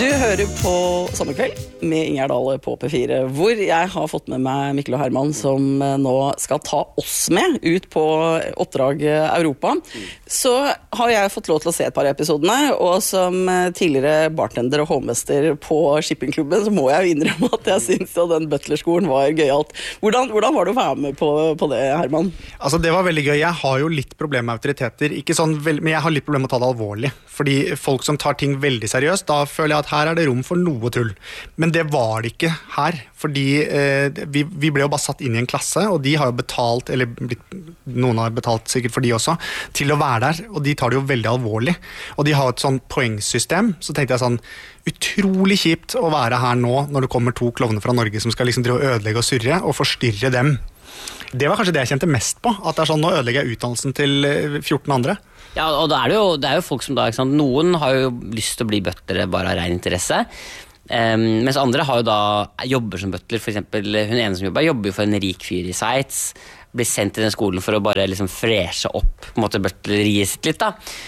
Du hører på Sommerkveld med Ingjerd Dale på P4, hvor jeg har fått med meg Mikkel og Herman, som nå skal ta oss med ut på oppdrag Europa. Så har jeg fått lov til å se et par episodene, og som tidligere bartender og hovmester på shippingklubben, så må jeg jo innrømme at jeg synes at den butlerskolen var gøyalt. Hvordan var det å være med på det, Herman? Altså, det var veldig gøy. Jeg har jo litt problem med autoriteter, ikke sånn, men jeg har litt problem med å ta det alvorlig. Fordi folk som tar ting veldig seriøst, da føler jeg at her er det rom for noe tull. Men det var det ikke her, fordi vi ble jo bare satt inn i en klasse, og de har jo betalt, eller noen har betalt sikkert for de også, til å være der, og de tar det jo veldig alvorlig. Og de har et sånn poengsystem, så tenkte jeg sånn, utrolig kjipt å være her nå, når det kommer 2 klovner fra Norge som skal liksom ødelegge og surre, og forstyrre dem. Det var kanskje det jeg kjente mest på, at det er sånn, nå ødelegger jeg utdannelsen til 14 andre. Ja, og det er jo folk som da, ikke sant, noen har jo lyst til å bli butler bare av ren interesse, mens andre har jo da jobber som butler. For eksempel hun ene som jobber jo for en rik fyr i Sveits, blir sendt til den skolen for å bare liksom freshe opp på en måte butleriet sitt litt da.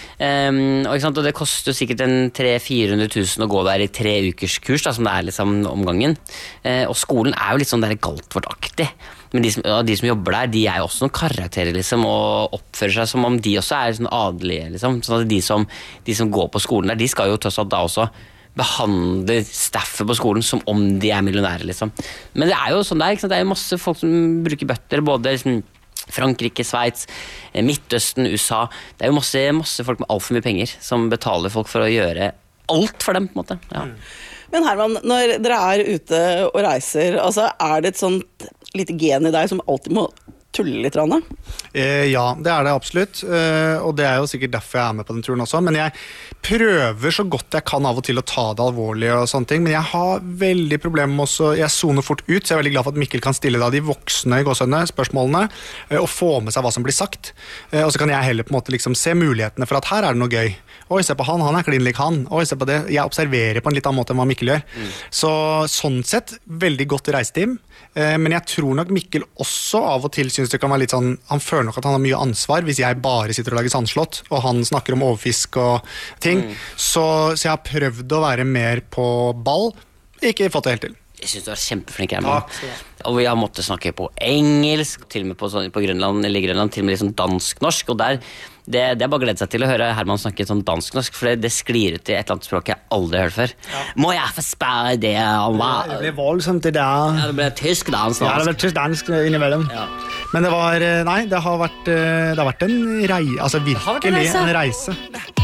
Og det koster jo sikkert 300 000-400 000 å gå der i 3 ukers kurs da, som det er liksom omgangen. Og skolen er jo litt sånn der Galtvort-aktig. Men de som jobber der, de er jo også noen karakterer liksom, og oppfører seg som om de også er sånn adelige liksom. Sånn at de som går på skolen der, de skal jo tross alt da også behandle staffet på skolen som om de er millionærer liksom. Men det er jo sånn der, ikke sant? Det er jo masse folk som bruker butler, både liksom Frankrike, Sveits, Midtøsten, USA. Det er jo masse folk med alt for mye penger som betaler folk for å gjøre alt for dem på en måte. Ja. Men Herman, når dere er ute og reiser, altså, er det et sånt lite gen i deg som alltid må tulle litt? Ja, det er det absolutt, og det er jo sikkert derfor jeg er med på den turen også, men jeg prøver så godt jeg kan av og til å ta det alvorlig og sånne ting, men jeg har veldig problemer med også, jeg zoner fort ut, så jeg er veldig glad for at Mikkel kan stille da de voksne i gåsøgne spørsmålene, og få med seg hva som blir sagt, og så kan jeg heller på en måte liksom se mulighetene for at her er det noe gøy. Oi, se på han er klin lik han. Oi, se på det. Jeg observerer på en litt annen måte enn hva Mikkel gjør. Så sånn sett, veldig godt reisteam, men jeg tror nok Mikkel også av og til synes det kan være litt sånn, han føler nok at han har mye ansvar hvis jeg bare sitter og lager sandslott, og han snakker om overfisk og ting. Så jeg har prøvd å være mer på ball, ikke fått det helt til. Jeg synes du er kjempeflink, Herman. Og vi har måttet snakke på engelsk, til og med på Grønland, eller Grønland, til og med sånn dansk-norsk, og det er bare å glede seg til å høre Herman snakke sånn dansk-norsk, for det sklir ut i et eller annet språk jeg aldri har hørt før. Ja. Må jeg få spørre det? Det ble voldsomt det der. Ja, det ble tysk-dansk. Ja, det ble tysk-dansk innimellom. Ja. Men det har vært en reise, altså virkelig en reise.